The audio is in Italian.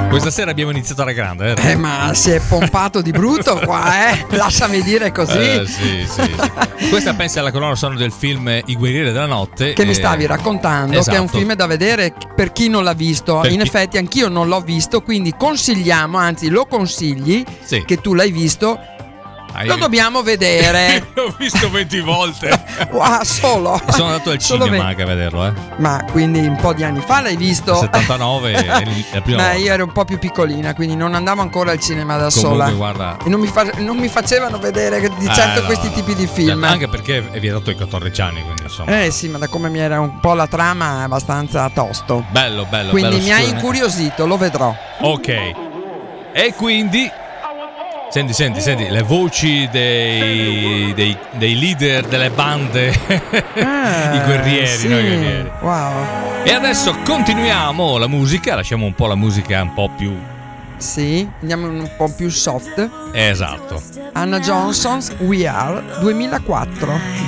Questa sera abbiamo iniziato alla grande, ma si è pompato di brutto qua, lasciami dire così. Sì. Questa pensa alla colonna sonora del film I guerrieri della notte, che mi stavi raccontando, esatto. Che è un film da vedere per chi non l'ha visto. In effetti anch'io non l'ho visto, quindi consigliamo, anzi lo consigli, sì. Che tu l'hai visto. Lo dobbiamo vedere. L'ho visto 20 volte. Wow, solo. Sono andato al cinema anche a vederlo, Ma quindi un po' di anni fa l'hai visto? 79 la prima volta. Io ero un po' più piccolina, quindi non andavo ancora al cinema da sola. Guarda. E non mi facevano vedere di certo questi tipi di film. Anche perché è vietato ai 14 anni, quindi insomma. Sì, ma da come mi era un po' la trama è abbastanza tosto. Bello. Quindi bello, mi ha incuriosito, lo vedrò. Ok. E quindi Senti, le voci dei leader delle bande, i guerrieri, sì. No, i guerrieri. Wow. E adesso continuiamo la musica, lasciamo un po' la musica un po' più... Sì, andiamo un po' più soft. Esatto. Hannah Johnson's We Are 2004.